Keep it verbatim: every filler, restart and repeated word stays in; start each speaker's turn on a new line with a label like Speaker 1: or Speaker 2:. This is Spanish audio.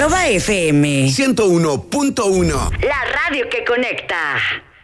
Speaker 1: Arroba F M
Speaker 2: ciento uno punto uno.
Speaker 1: La radio que conecta.